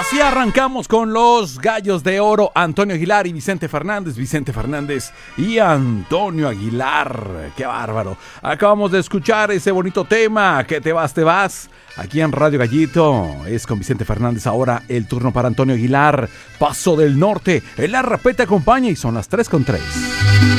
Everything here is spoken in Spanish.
Así arrancamos con los Gallos de Oro, Antonio Aguilar y Vicente Fernández y Antonio Aguilar. ¡Qué bárbaro! Acabamos de escuchar ese bonito tema, que te vas, aquí en Radio Gallito. Es con Vicente Fernández ahora el turno para Antonio Aguilar. Paso del Norte, el RP te acompaña y son las 3:03.